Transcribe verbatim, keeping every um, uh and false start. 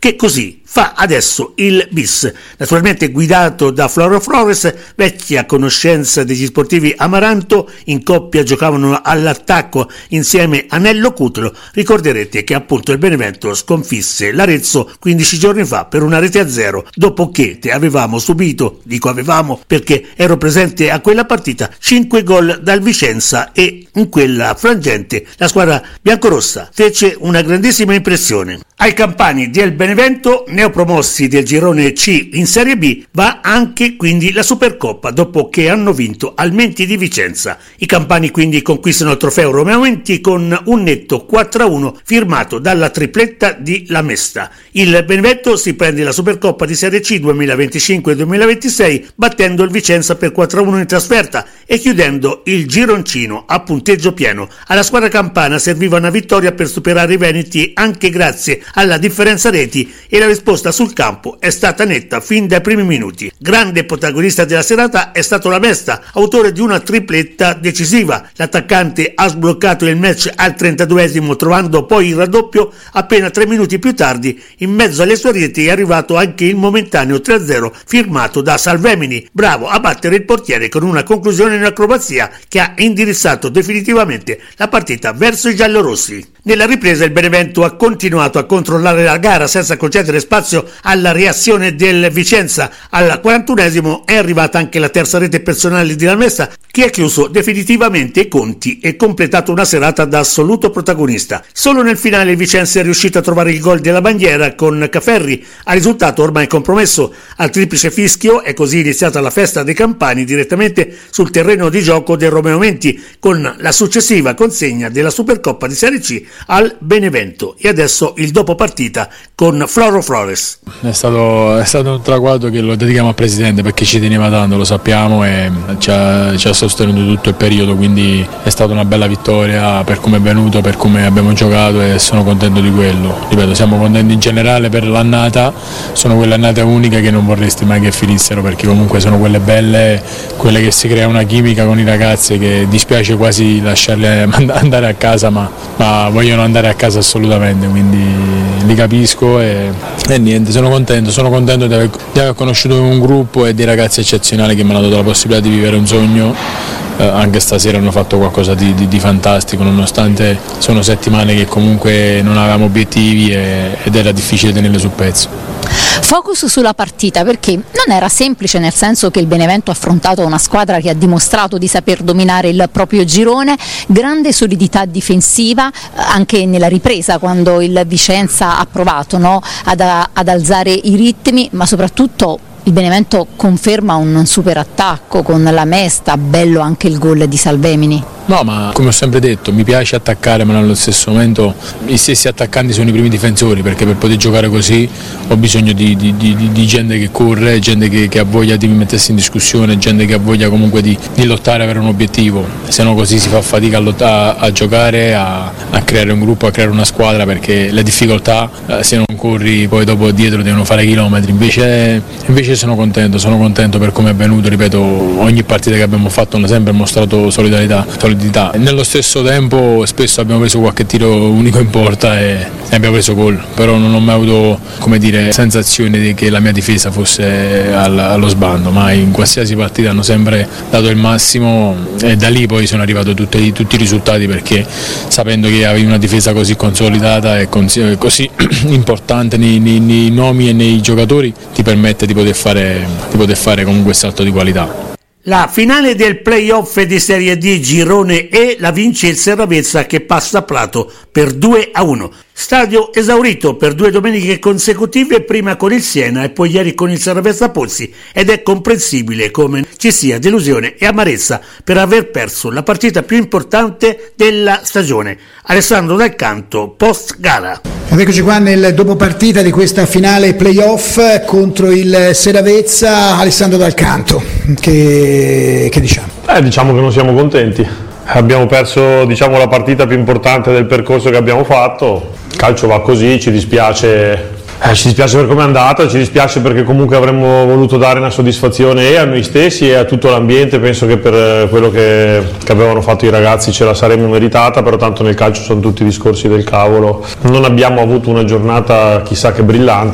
che così fa adesso il bis, naturalmente guidato da Floro Flores, vecchia conoscenza degli sportivi Amaranto. In coppia giocavano all'attacco insieme a Nello Cutolo. Ricorderete che appunto il Benevento sconfisse l'Arezzo quindici giorni fa per una rete a zero, dopo che avevamo subito, dico avevamo perché ero presente a quella partita, cinque gol dal Vicenza, e in quella frangente la squadra biancorossa fece una grandissima impressione. Ai campani del Benevento, neopromossi del girone C in Serie B, va anche quindi la Supercoppa dopo che hanno vinto al Menti di Vicenza. I campani quindi conquistano il trofeo Romeo Menti con un netto quattro a uno firmato dalla tripletta di La Mesta. Il Benevento si prende la Supercoppa di Serie C duemilaventicinque duemilaventisei battendo il Vicenza per quattro a uno in trasferta e chiudendo il gironcino a punteggio pieno. Alla squadra campana serviva una vittoria per superare i veneti, anche grazie alla differenza reti, e la risposta sul campo è stata netta fin dai primi minuti. Grande protagonista della serata è stato La Mesta, autore di una tripletta decisiva. L'attaccante ha sbloccato il match al trentaduesimo, trovando poi il raddoppio appena tre minuti più tardi. In mezzo alle sue reti è arrivato anche il momentaneo tre a zero firmato da Salvemini, bravo a battere il portiere con una conclusione in acrobazia che ha indirizzato definitivamente la partita verso i giallorossi. Nella ripresa il Benevento ha continuato a controllare la gara senza concedere spazio alla reazione del Vicenza. Al quarantunesimo è arrivata anche la terza rete personale di La Mesta, che ha chiuso definitivamente i conti e completato una serata da assoluto protagonista. Solo nel finale il Vicenza è riuscito a trovare il gol della bandiera con Caferri, a risultato ormai compromesso. Al triplice fischio è così iniziata la festa dei campani direttamente sul terreno di gioco del Romeo Menti, con la successiva consegna della Supercoppa di Serie C al Benevento. E adesso il dopo partita con Floro Flores. È stato, è stato un traguardo che lo dedichiamo al presidente, perché ci teneva tanto, lo sappiamo, e ci ha, ci ha sostenuto tutto il periodo, quindi è stata una bella vittoria per come è venuto, per come abbiamo giocato, e sono contento di quello. Ripeto, siamo contenti in generale per l'annata, sono quelle annate uniche che non vorresti mai che finissero, perché comunque sono quelle belle, quelle che si crea una chimica con i ragazzi che dispiace quasi lasciarli andare a casa, ma, ma vogliono andare a casa assolutamente, quindi li capisco e, e niente, sono contento, sono contento di aver, di aver conosciuto un gruppo e dei ragazzi eccezionali che mi hanno dato la possibilità di vivere un sogno. Eh, anche stasera hanno fatto qualcosa di, di, di fantastico, nonostante sono settimane che comunque non avevamo obiettivi e, ed era difficile tenerle sul pezzo. Focus sulla partita, perché non era semplice, nel senso che il Benevento ha affrontato una squadra che ha dimostrato di saper dominare il proprio girone, grande solidità difensiva anche nella ripresa, quando il Vicenza ha provato, no, ad, ad alzare i ritmi, ma soprattutto il Benevento conferma un super attacco con La Mesta, bello anche il gol di Salvemini. No, ma come ho sempre detto, mi piace attaccare, ma nello stesso momento i stessi attaccanti sono i primi difensori, perché per poter giocare così ho bisogno di, di, di, di gente che corre, gente che, che ha voglia di mettersi in discussione, gente che ha voglia comunque di, di lottare per un obiettivo, se no così si fa fatica a, lottare, a giocare, a, a creare un gruppo, a creare una squadra, perché le difficoltà, eh, se non corri poi dopo dietro devono fare chilometri. Invece, invece sono contento, sono contento per come è venuto, ripeto, ogni partita che abbiamo fatto hanno sempre mostrato solidarietà, solidarietà. Nello stesso tempo spesso abbiamo preso qualche tiro unico in porta e, e abbiamo preso gol, però non ho mai avuto, come dire, sensazione di che la mia difesa fosse al, allo sbando, ma in qualsiasi partita hanno sempre dato il massimo, e da lì poi sono arrivati tutti, tutti i risultati, perché sapendo che avevi una difesa così consolidata e così importante nei, nei, nei nomi e nei giocatori, ti permette di poter fare, di poter fare comunque il salto di qualità. La finale del playoff di Serie D girone E la vince il Seravezza, che passa a Prato per due a uno. Stadio esaurito per due domeniche consecutive, prima con il Siena e poi ieri con il Seravezza Pozzi, ed è comprensibile come ci sia delusione e amarezza per aver perso la partita più importante della stagione. Alessandro Dal Canto, post gara. Ed eccoci qua nel dopo partita di questa finale playoff contro il Seravezza. Alessandro Dal Canto, che, che diciamo? Eh, diciamo che non siamo contenti. Abbiamo perso, diciamo, la partita più importante del percorso che abbiamo fatto. Il calcio va così, ci dispiace, eh, ci dispiace per come è andata, ci dispiace perché comunque avremmo voluto dare una soddisfazione e a noi stessi e a tutto l'ambiente. Penso che per quello che, che avevano fatto i ragazzi ce la saremmo meritata, però tanto nel calcio sono tutti discorsi del cavolo. Non abbiamo avuto una giornata chissà che brillante.